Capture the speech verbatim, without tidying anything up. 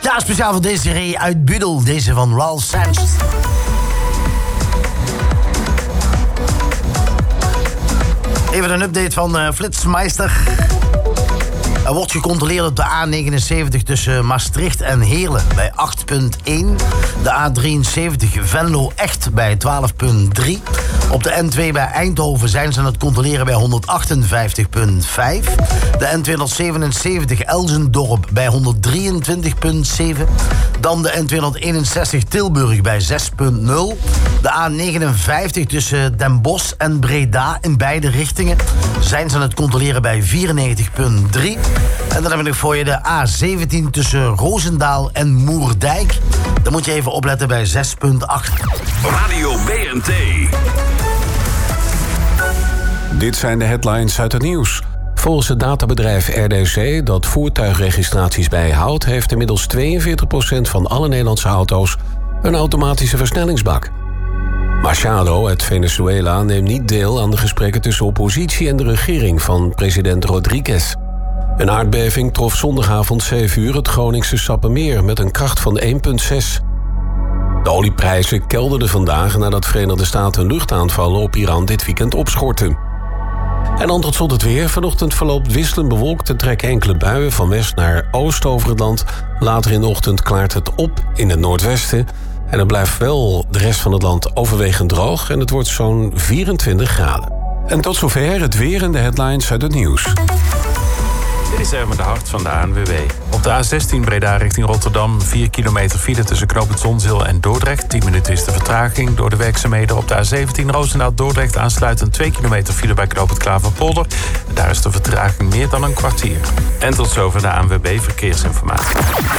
Gitaar speciaal voor Desiree uit Budel. Deze van Ralph Sanchez. Even een update van uh, Flitsmeister. Er wordt gecontroleerd op de A negenenzeventig tussen Maastricht en Heerlen bij acht komma één. De A drieënzeventig Venlo-Echt bij twaalf komma drie. Op de N twee bij Eindhoven zijn ze aan het controleren bij honderdachtenvijftig komma vijf. De N tweehonderdzevenenzeventig Elzendorp bij honderddrieëntwintig komma zeven. Dan de N tweehonderdeenenzestig Tilburg bij zes komma nul. De A negenenvijftig tussen Den Bosch en Breda in beide richtingen zijn ze aan het controleren bij vierennegentig komma drie. En dan heb ik nog voor je de A zeventien tussen Roosendaal en Moerdijk. Daar moet je even opletten bij zes komma acht. Radio B N T. Dit zijn de headlines uit het nieuws. Volgens het databedrijf R D C, dat voertuigregistraties bijhoudt, heeft inmiddels tweeënveertig procent van alle Nederlandse auto's een automatische versnellingsbak. Machado uit Venezuela neemt niet deel aan de gesprekken tussen oppositie en de regering van president Rodriguez. Een aardbeving trof zondagavond zeven uur het Groningse Sappemeer met een kracht van één komma zes. De olieprijzen kelderden vandaag nadat Verenigde Staten luchtaanvallen op Iran dit weekend opschorten. En dan tot slot het weer. Vanochtend verloopt wisselend bewolkt en trekken enkele buien van west naar oost over het land. Later in de ochtend klaart het op in het noordwesten. En het blijft wel de rest van het land overwegend droog en het wordt zo'n vierentwintig graden. En tot zover het weer en de headlines uit het nieuws. Dit is Erwin de Hart van de A N W B. Op de A zestien Breda richting Rotterdam. vier kilometer file tussen knooppunt Zonzeel en Dordrecht. tien minuten is de vertraging door de werkzaamheden. Op de A zeventien Roosendaal-Dordrecht aansluitend twee kilometer file bij knooppunt Klaverpolder. En daar is de vertraging meer dan een kwartier. En tot zover de A N W B Verkeersinformatie.